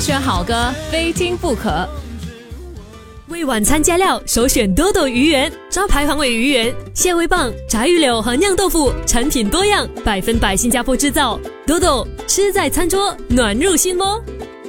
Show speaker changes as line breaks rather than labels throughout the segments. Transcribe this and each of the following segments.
选好歌，非听不可。
为晚餐加料，首选多多鱼圆，招牌黄尾鱼圆、蟹味棒、炸鱼柳和酿豆腐，产品多样，100%新加坡制造。多多吃在餐桌，暖入心窝。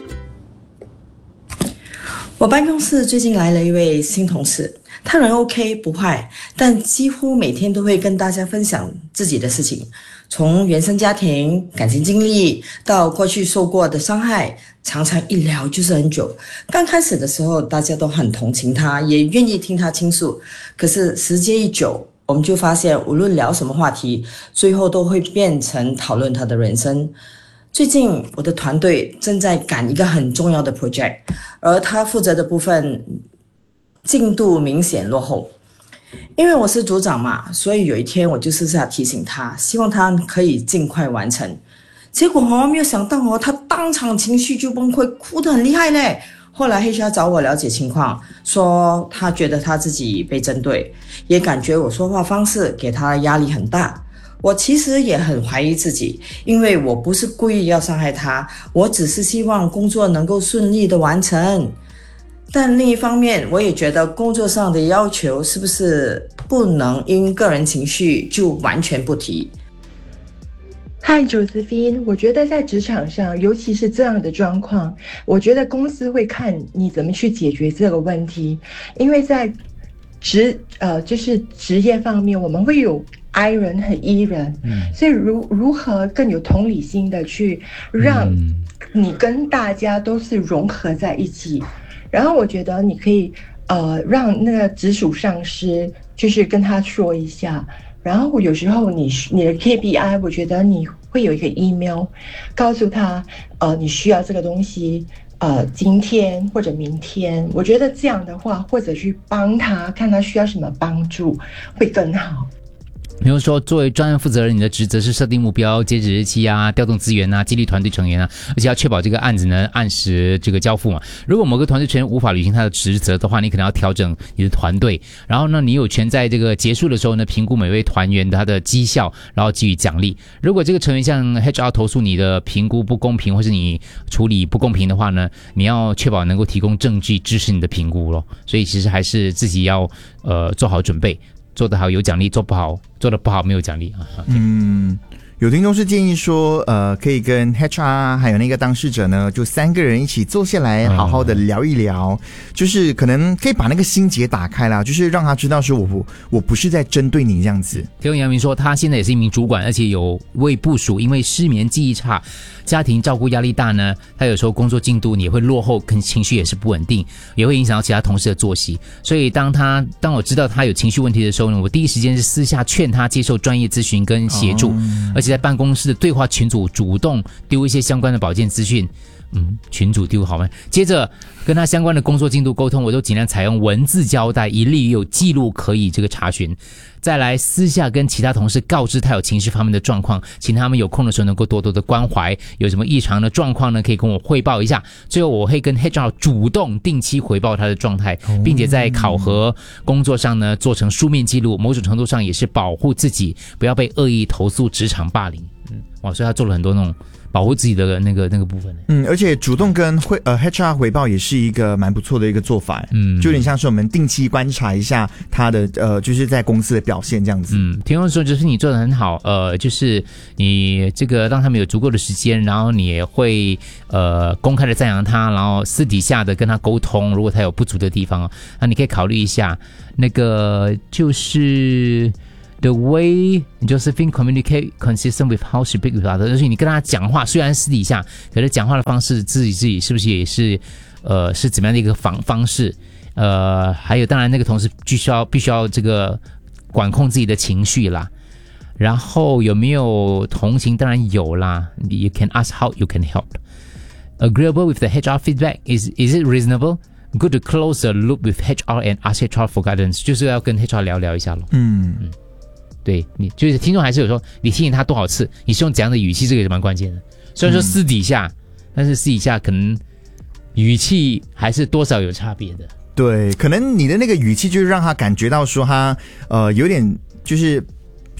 我办公室最近来了一位新同事，他人 OK 不坏，但几乎每天都会跟大家分享自己的事情，从原生家庭、感情经历到过去受过的伤害，常常一聊就是很久。刚开始的时候大家都很同情他，也愿意听他倾诉，可是时间一久，我们就发现无论聊什么话题，最后都会变成讨论他的人生。最近我的团队正在赶一个很重要的 project， 而他负责的部分进度明显落后。因为我是组长嘛，所以有一天我就私下提醒他，希望他可以尽快完成。结果没有想到他当场情绪就崩溃，哭得很厉害嘞。后来 HR 找我了解情况，说他觉得他自己被针对，也感觉我说话方式给他压力很大。我其实也很怀疑自己，因为我不是故意要伤害他，我只是希望工作能够顺利的完成。但另一方面，我也觉得工作上的要求是不是不能因个人情绪就完全不提。
嗨，Josephine，我觉得在职场上，尤其是这样的状况，我觉得公司会看你怎么去解决这个问题，因为在就是职业方面，我们会有I 人和E 人，所以如何更有同理心的去让你跟大家都是融合在一起。然后我觉得你可以让那个直属上司就是跟他说一下，然后有时候你的 KPI， 我觉得你会有一个 email 告诉他你需要这个东西今天或者明天，我觉得这样的话，或者去帮他看他需要什么帮助会更好。
比如说，作为专案负责人，你的职责是设定目标、截止日期啊、调动资源啊、激励团队成员啊，而且要确保这个案子呢按时这个交付嘛。如果某个团队成员无法履行他的职责的话，你可能要调整你的团队。然后呢，你有权在这个结束的时候呢，评估每位团员他的绩效，然后给予奖励。如果这个成员向 HR 投诉你的评估不公平，或是你处理不公平的话呢，你要确保能够提供证据支持你的评估咯。所以其实还是自己要做好准备。做得好有奖励，做得不好没有奖励啊。
有听众是建议说，可以跟 HR 还有那个当事者呢，就3个人一起坐下来，好好的聊一聊，就是可能可以把那个心结打开啦，就是让他知道说我不是在针对你这样子。
听杨明说，他现在也是一名主管，而且有位部属因为失眠、记忆差、家庭照顾压力大呢，他有时候工作进度也会落后，跟情绪也是不稳定，也会影响到其他同事的作息。所以当我知道他有情绪问题的时候呢，我第一时间是私下劝他接受专业咨询跟协助，而且在办公室的对话群组主动丢一些相关的保健资讯。群组丢好吗？接着跟他相关的工作进度沟通，我都尽量采用文字交代，以利于有记录可以这个查询。再来私下跟其他同事告知他有情绪方面的状况，请他们有空的时候能够多多的关怀，有什么异常的状况呢，可以跟我汇报一下。最后我会跟 HR 主动定期回报他的状态，并且在考核工作上呢做成书面记录，某种程度上也是保护自己不要被恶意投诉职场霸凌。所以他做了很多那种保护自己的那个部分。
而且主动跟HR 回报也是一个蛮不错的一个做法。就有点像是我们定期观察一下他的就是在公司的表现这样子。
听众说就是你做得很好，就是你这个让他们有足够的时间，然后你也会公开的赞扬他，然后私底下的跟他沟通，如果他有不足的地方，那你可以考虑一下那个就是The way Josephine communicate consistent with how she speak with others， 就是你跟他讲话，虽然私底下，可是讲话的方式自己是不是也是是怎么样的一个方式？还有当然那个同事必须要这个管控自己的情绪啦。然后有没有同情？当然有啦。You can ask how you can help. Agreeable with the HR feedback. Is it reasonable? Good to close the loop with HR and ask HR for guidance. 就是要跟 HR 聊一下咯。对，你就是听众还是有说你提醒他多少次，你是用怎样的语气，这个也是蛮关键的。虽然说私底下，但是私底下可能语气还是多少有差别的。
对，可能你的那个语气就是让他感觉到说他有点就是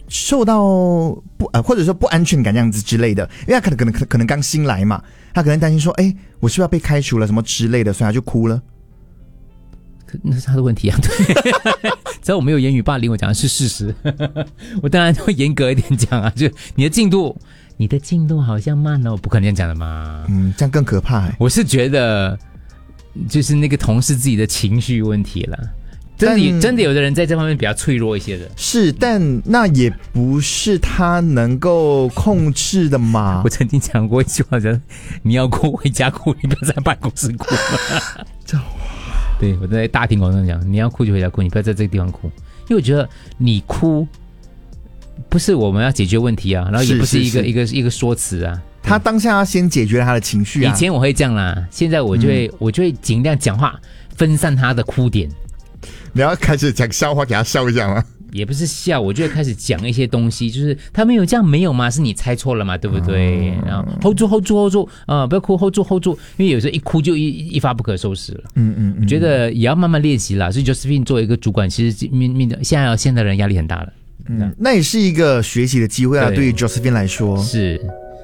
受到或者说不安全感这样子之类的，因为他可能刚新来嘛，他可能担心说，我是不是要被开除了什么之类的，所以他就哭了。
那是他的问题啊，对，只要我没有言语霸凌，我讲的是事实，我当然会严格一点讲啊，就你的进度好像慢了，我不可能这样讲的嘛。
这样更可怕。
我是觉得就是那个同事自己的情绪问题了。真的有的人在这方面比较脆弱一些的，
是，但那也不是他能够控制的嘛。
我曾经讲过一句话，你要哭回家哭，你不要在办公室哭。对，我在大庭广众讲，你要哭就回家哭，你不要在这个地方哭，因为我觉得你哭不是我们要解决问题啊，然后也不是一个说辞啊。
他当下要先解决他的情绪啊。
以前我会这样啦，现在我就会尽量讲话分散他的哭点。
你要开始讲笑话给他笑一下吗？
也不是笑，我就会开始讲一些东西，就是他没有这样没有嘛，是你猜错了嘛，对不对？然后 hold 住不要哭 hold 住，因为有时候一哭就一发不可收拾了。我觉得也要慢慢练习啦。所以 Josephine 作为一个主管，其实现在的人压力很大了。
那也是一个学习的机会啊，对于 Josephine 来说。
是，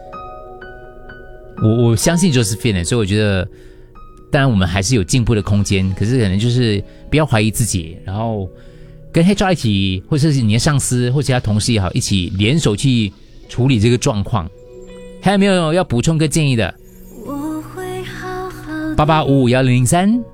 我相信 Josephine， 所以我觉得。当然我们还是有进步的空间，可是可能就是不要怀疑自己，然后跟 HR 一起，或者是你的上司或其他同事也好，一起联手去处理这个状况。还有没有要补充跟建议的？88551003